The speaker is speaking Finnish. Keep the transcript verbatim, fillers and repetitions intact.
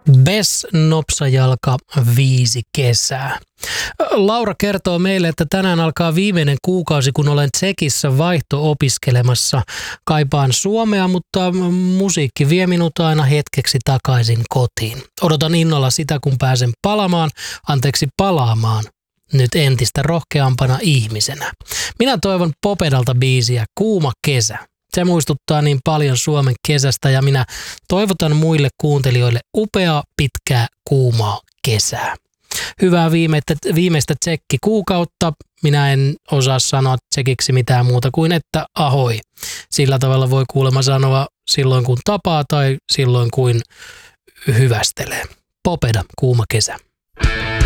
Bes Nopsajalka viisi kesää. Laura kertoo meille, että tänään alkaa viimeinen kuukausi, kun olen Tsekissä vaihto-opiskelemassa. Kaipaan Suomea, mutta musiikki vie minut aina hetkeksi takaisin kotiin. Odotan innolla sitä, kun pääsen palaamaan, anteeksi palaamaan, nyt entistä rohkeampana ihmisenä. Minä toivon Popedalta biisiä Kuuma kesä. Se muistuttaa niin paljon Suomen kesästä ja minä toivotan muille kuuntelijoille upeaa, pitkää, kuumaa kesää. Hyvää viimeistä, viimeistä tsekkikuukautta. Minä en osaa sanoa tsekiksi mitään muuta kuin että ahoi. Sillä tavalla voi kuulemma sanoa silloin kun tapaa tai silloin kuin hyvästelee. Popeda, kuuma kesä.